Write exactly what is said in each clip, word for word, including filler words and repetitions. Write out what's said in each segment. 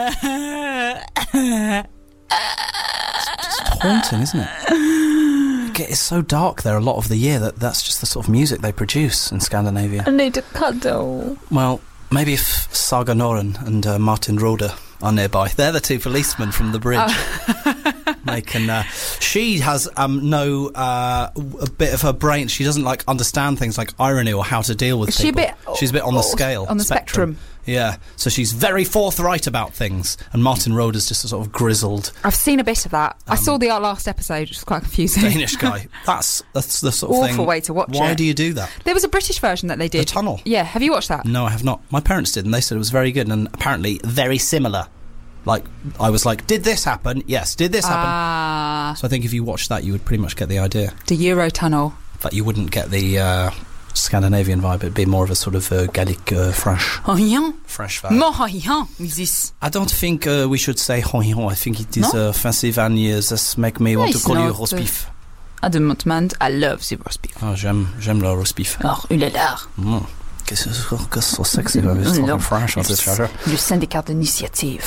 It's haunting, isn't it? It's so dark there a lot of the year that that's just the sort of music they produce in Scandinavia. I need a cuddle. Well, maybe if Saga Noren and uh, Martin Rode are nearby. They're the two policemen from the bridge. Oh. They can. Uh, she has um, no uh, a bit of her brain. She doesn't like understand things like irony or how to deal with Is people. She a bit, she's a bit on the scale, on the spectrum. spectrum. Yeah, so she's very forthright about things, and Martin Rode is just a sort of grizzled. I've seen a bit of that. Um, I saw the last episode, which was quite confusing. Danish guy. That's that's the sort of awful thing. Awful way to watch Why it. Why do you do that? There was a British version that they did. The Tunnel. Yeah, have you watched that? No, I have not. My parents did, and they said it was very good, and apparently very similar. Like, I was like, did this happen? Yes. Did this happen? Ah. So I think if you watched that, you would pretty much get the idea. The Eurotunnel. But you wouldn't get the uh, Scandinavian vibe. It'd be more of a sort of uh, Gallic uh, French. Rien. French vibe. More rien with this. I don't think uh, we should say rien. I think it is no? offensive and uh, this make me no, want to call not, you roast beef. I don't demand. I love the roast beef. Oh, j'aime, j'aime le roast beef. Oh, ulala. Mm. Qu'est-ce que c'est so sexy about this talking French on this chatter? Le syndicat d'initiative.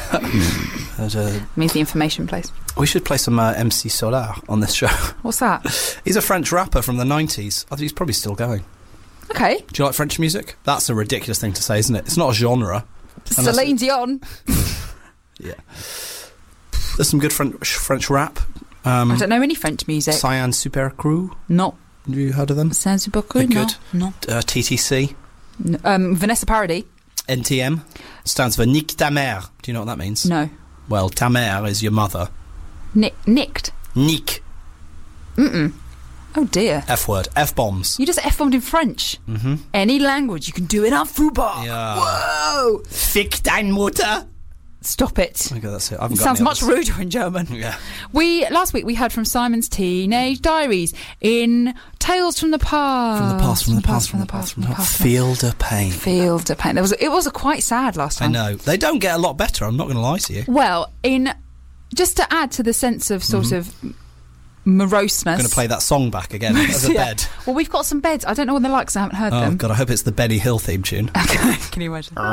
Means the information place. We should play some uh, M C Solar on this show. What's that? He's a French rapper from the nineties. I think he's probably still going. Okay. Do you like French music? That's a ridiculous thing to say, isn't it? It's not a genre. Celine Dion. Yeah. There's some good French French rap. Um, I don't know any French music. Cyan Super Crew. No. Have you heard of them? Cyan Super Crew. They're no. good. No. Uh, T T C. No. Um, Vanessa Paradis. N T M stands for Nique ta mère. Do you know what that means? No. Well, ta mère is your mother. Ni- nicked. Nique. Mm-mm. Oh dear. F word. F bombs. You just F bombed in French. Mm-hmm. Any language you can do it on Fubar. Yeah. Whoa. Fick dein Mutter. Stop it. Okay, that's it. I haven't It got sounds any much others. ruder in German. Yeah. We last week we heard from Simon's Teenage Diaries in Tales from the Past. From the past, from the past, from the past, from the past. Field of Pain. Field of Pain. There was it was a quite sad last time. I know. They don't get a lot better. I'm not going to lie to you. Well, in just to add to the sense of sort mm-hmm. of moroseness. I'm going to play that song back again as a yeah. bed. Well, we've got some beds. I don't know what they're like because I haven't heard oh, them. Oh God, I hope it's the Benny Hill theme tune. Okay, can you imagine?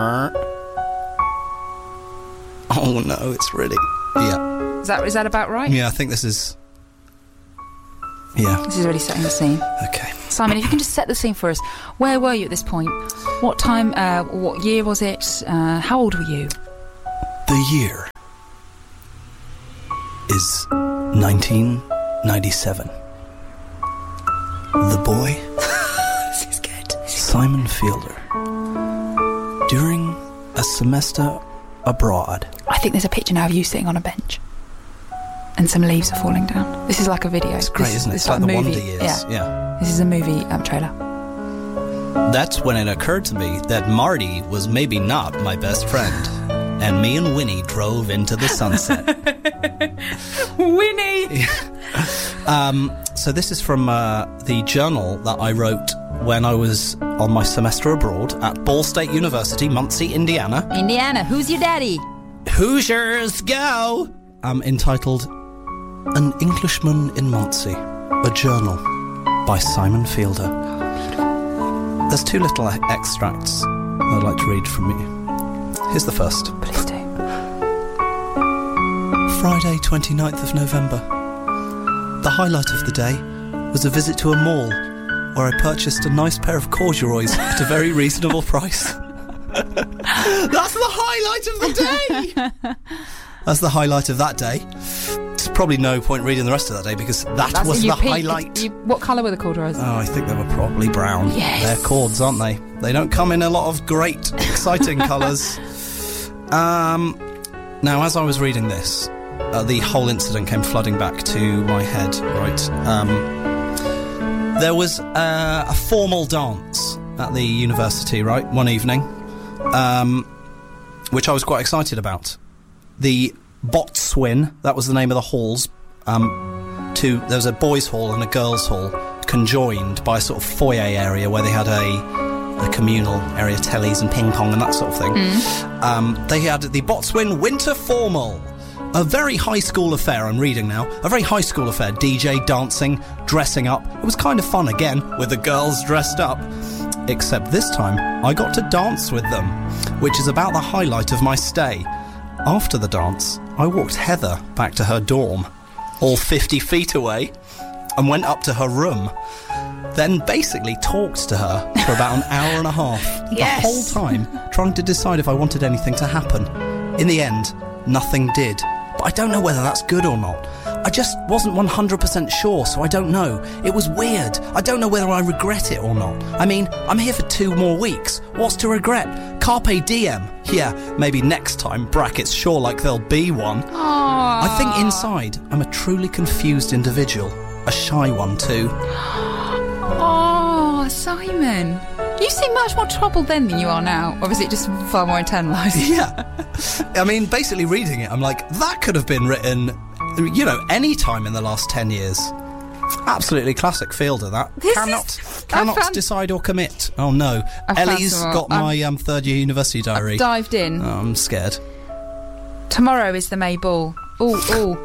Oh no, it's really yeah. Is that is that about right? Yeah, I think this is. Yeah. This is really setting the scene. Okay. Simon, if you can just set the scene for us. Where were you at this point? What time, uh, what year was it? Uh, how old were you? The year is nineteen ninety-seven. The boy, this is good. Simon Fielder, during a semester abroad. I think there's a picture now of you sitting on a bench. And some leaves are falling down. This is like a video. It's great, this, isn't it? It's It's like, like the movie. Wonder Years. Yeah. yeah. This is a movie um, trailer. That's when it occurred to me that Marty was maybe not my best friend. And me and Winnie drove into the sunset. Winnie! um, so this is from uh, the journal that I wrote when I was on my semester abroad at Ball State University, Muncie, Indiana. Indiana, who's your daddy? Hoosiers, go! Um, entitled An Englishman in Muncie, a journal by Simon Fielder. There's two little extracts I'd like to read from you. Here's the first. Please do. Friday, twenty-ninth of November. The highlight of the day was a visit to a mall where I purchased a nice pair of corduroys at a very reasonable price. That's the highlight of the day! That's the highlight of that day. There's probably no point reading the rest of that day because that That's was you the peaked, highlight. You, what colour were the corduroys? Oh, I think they were probably brown. Yes. They're cords, aren't they? They don't come in a lot of great, exciting colours. Um, now, as I was reading this, uh, the whole incident came flooding back to my head, right? Um, there was uh, a formal dance at the university, right, one evening, um, which I was quite excited about. The Botswin, that was the name of the halls. Um, two, there was a boys' hall and a girls' hall conjoined by a sort of foyer area where they had a, a communal area, tellies and ping pong and that sort of thing. Mm. Um, they had the Botswin Winter Formal, a very high school affair. I'm reading now. A very high school affair. D J, dancing, dressing up. It was kind of fun again with the girls dressed up. Except this time I got to dance with them, which is about the highlight of my stay. After the dance, I walked Heather back to her dorm, all fifty feet away, and went up to her room. Then basically talked to her for about an hour and a half, Yes. the whole time, trying to decide if I wanted anything to happen. In the end, nothing did. But I don't know whether that's good or not. I just wasn't one hundred percent sure, so I don't know. It was weird. I don't know whether I regret it or not. I mean, I'm here for two more weeks. What's to regret? Carpe diem. Yeah, maybe next time, brackets, sure like there'll be one. Aww. I think inside, I'm a truly confused individual. A shy one, too. Oh, Simon. You seem much more troubled then than you are now. Or is it just far more internalised? Yeah. I mean, basically reading it, I'm like, that could have been written, you know, any time in the last ten years. Absolutely classic Fielder, that. This cannot is- cannot I found- decide or commit. Oh, no. I found Ellie's some more. got I'm- my um, third-year university diary. I've dived in. Oh, I'm scared. Tomorrow is the May Ball. Ooh, ooh.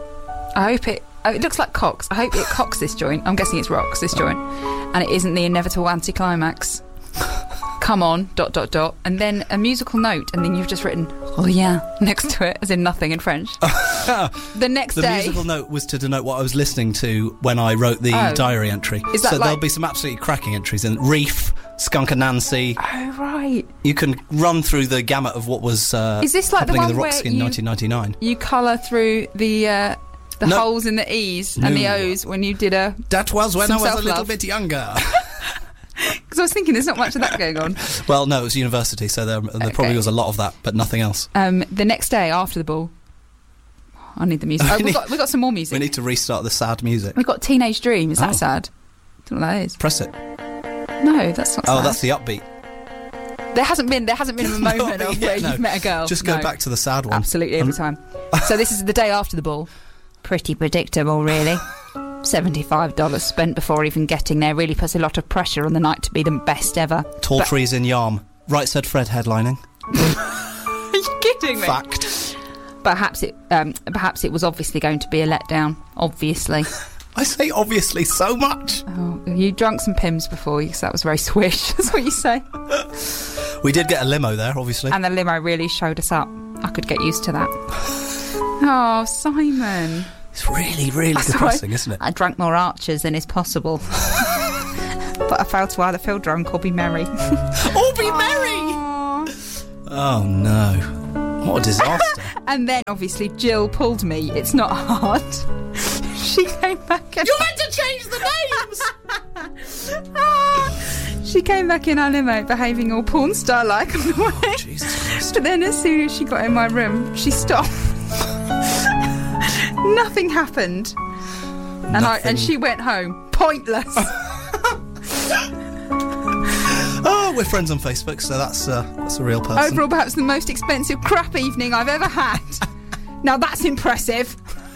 I hope it... Oh, it looks like cocks. I hope it cocks this joint. I'm guessing it's rocks, this joint. And it isn't the inevitable anticlimax. Come on, dot, dot, dot. And then a musical note, and then you've just written, oh yeah, next to it, as in nothing in French. The next The day... musical note was to denote what I was listening to when I wrote the Oh. diary entry. Is that so there'll like- be some absolutely cracking entries in Reef, Skunk and Nancy. Oh, right. You can run through the gamut of what was uh, Is this like the happening in one the where Roxy in you- nineteen ninety-nine. You colour through the... Uh, the No. holes in the E's and the No. O's when you did a... That was when Some I was a little self-love. bit younger. Because I was thinking there's not much of that going on. Well, no, it was university, so there, there probably Okay. was a lot of that, but nothing else. Um, the next day after the ball... I need the music. Oh, We we've need- got, we've got some more music. We need to restart the sad music. We've got Teenage Dream. Is that Oh. sad? I don't know what that is. Press it. No, that's not Oh, sad. that's the upbeat. There hasn't been there hasn't been a moment No, of yeah, where no. you've met a girl. Just go No. back to the sad one. Absolutely every Um, time. So this is the day after the ball. Pretty predictable, really. seventy-five dollars spent before even getting there really puts a lot of pressure on the night to be the best ever. Tall But- trees in Yarm. Right Said Fred headlining. Are you kidding me? Fact. Perhaps it um, perhaps it was obviously going to be a letdown. Obviously. I say obviously so much. Oh, you drunk some Pims before, because that was very swish. That's what you say. We did get a limo there, obviously. And the limo really showed us up. I could get used to that. Oh, Simon. It's really, really That's depressing, right. isn't it? I drank more Archers than is possible. But I failed to either feel drunk or be merry. All be merry! Aww. Oh no. What a disaster. And then, obviously, Jill pulled me. It's not hard. She came back and... You're meant to change the names! Ah, she came back in our limo behaving all porn star-like on the way. Jesus Christ. But then as soon as she got in my room, she stopped. Nothing happened. And I Nothing. and she went home. Pointless. Oh, we're friends on Facebook, so that's uh, that's a real person. Overall, perhaps the most expensive crap evening I've ever had. Now that's impressive.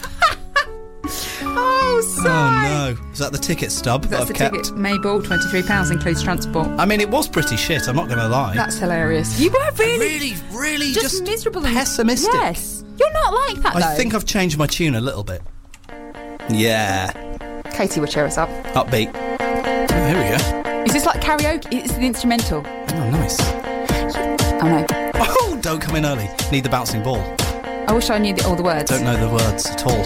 Oh, Oh Si. no. Is that the ticket stub that That's I've the kept? ticket. Mayball, twenty-three pounds, includes transport. I mean, it was pretty shit, I'm not going to lie. That's hilarious. You were really, really, really just, just, miserable and pessimistic. Yes. You're not like that, though. I think I've changed my tune a little bit. Yeah. Katie will cheer us up. Upbeat. Oh, here we go. Is this like karaoke? It's the instrumental. Oh, nice. Oh, no. Oh, don't come in early. Need the bouncing ball. I wish I knew the, all the words. Don't know the words at all.